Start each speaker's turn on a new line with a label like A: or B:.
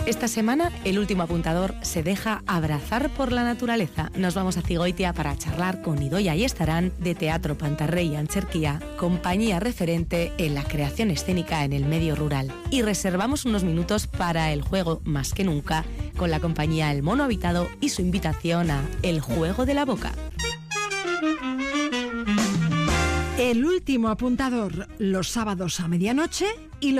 A: Esta semana, el último apuntador se deja abrazar por la naturaleza. Nos vamos a Cigoitia para charlar con Idoia y Estarán de Teatro Pantarrey y Ancherquía, compañía referente en la creación escénica en el medio rural. Y reservamos unos minutos para el juego Más que Nunca, con la compañía El Mono Habitado y su invitación a El Juego de la Boca.
B: El último apuntador, los sábados a medianoche y